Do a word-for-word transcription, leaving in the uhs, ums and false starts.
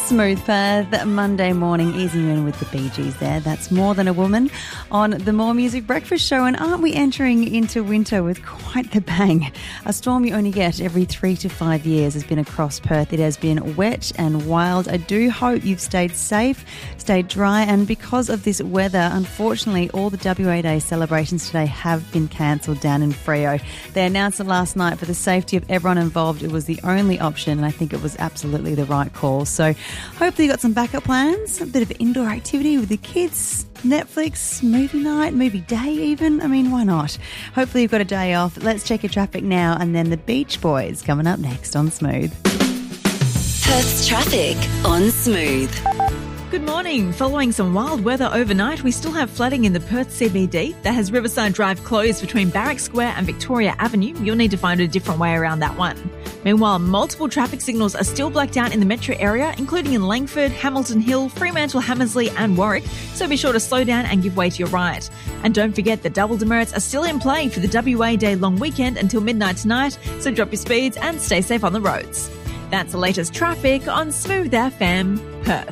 Smooth Perth, Monday morning, easing you in with the Bee Gees there. That's More Than a Woman on the More Music Breakfast Show. And aren't we entering into winter with quite the bang? A storm you only get every three to five years has been across Perth. It has been wet and wild. I do hope you've stayed safe, stayed dry. And because of this weather, unfortunately, all the W A Day celebrations today have been cancelled down in Freo. They announced it last night for the safety of everyone involved. It was the only option, and I think it was absolutely the right call. So hopefully you got some backup plans, a bit of indoor activity with the kids, Netflix, movie night, movie day even. I mean, why not? Hopefully you've got a day off. Let's check your traffic now, and then the Beach Boys coming up next on Smooth. Perth's traffic on Smooth. Good morning. Following some wild weather overnight, we still have flooding in the Perth C B D. That has Riverside Drive closed between Barrack Square and Victoria Avenue. You'll need to find a different way around that one. Meanwhile, multiple traffic signals are still blacked out in the metro area, including in Langford, Hamilton Hill, Fremantle, Hamersley and Warwick, so be sure to slow down and give way to your right. And don't forget the double demerits are still in play for the W A Day long weekend until midnight tonight, so drop your speeds and stay safe on the roads. That's the latest traffic on Smooth F M, Perth.